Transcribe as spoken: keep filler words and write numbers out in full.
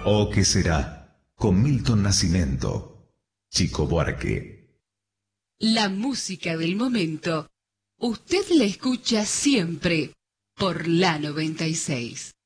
¿O qué será? Con Milton Nascimento, Chico Buarque. La música del momento, usted la escucha siempre por la noventa y seis.